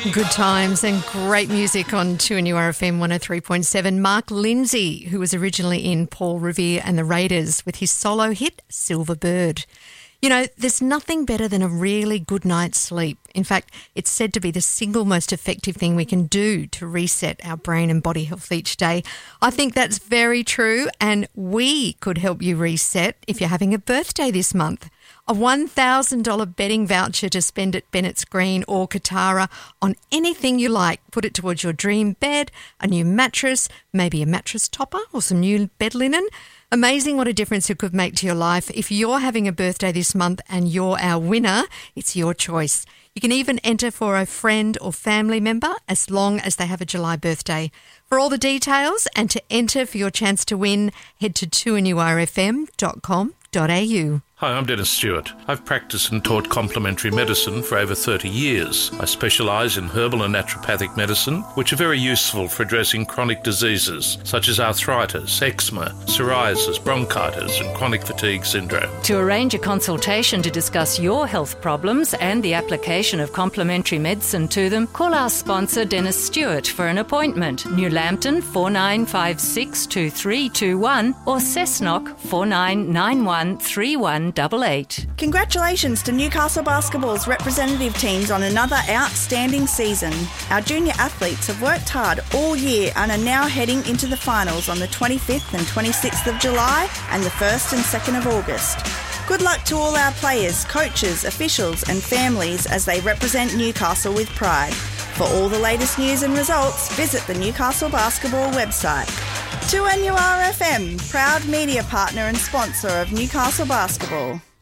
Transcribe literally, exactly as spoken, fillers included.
Good times and great music on two N U R F M one oh three point seven. Mark Lindsay, who was originally in Paul Revere and the Raiders with his solo hit, Silver Bird. You know, there's nothing better than a really good night's sleep. In fact, it's said to be the single most effective thing we can do to reset our brain and body health each day. I think that's very true, and we could help you reset if you're having a birthday this month. A one thousand dollars betting voucher to spend at Bennett's Green or Katara on anything you like. Put it towards your dream bed, a new mattress, maybe a mattress topper or some new bed linen. Amazing what a difference it could make to your life. If you're having a birthday this month and you're our winner, it's your choice. You can even enter for a friend or family member as long as they have a July birthday. For all the details and to enter for your chance to win, head to two N U R F M dot com dot a u. Hi, I'm Dennis Stewart. I've practiced and taught complementary medicine for over thirty years. I specialise in herbal and naturopathic medicine, which are very useful for addressing chronic diseases such as arthritis, eczema, psoriasis, bronchitis and chronic fatigue syndrome. To arrange a consultation to discuss your health problems and the application of complementary medicine to them, call our sponsor Dennis Stewart for an appointment. New Lambton four nine five six two three two one or Cessnock four nine nine one three one double eight. Congratulations to Newcastle Basketball's representative teams on another outstanding season. Our junior athletes have worked hard all year and are now heading into the finals on the twenty-fifth and twenty-sixth of July and the first and second of August. Good luck to all our players, coaches, officials and families as they represent Newcastle with pride. For all the latest news and results, visit the Newcastle Basketball website. two N U R F M, proud media partner and sponsor of Newcastle Basketball.